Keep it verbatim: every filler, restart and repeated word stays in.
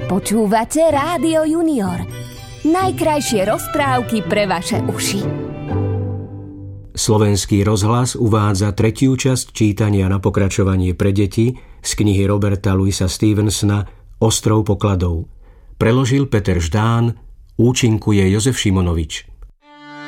Počúvate Rádio Junior. Najkrajšie rozprávky pre vaše uši. Slovenský rozhlas uvádza tretiu časť čítania na pokračovanie pre deti z knihy Roberta Louisa Stevensona Ostrov pokladov. Preložil Peter Ždán, účinkuje Jozef Šimonovič.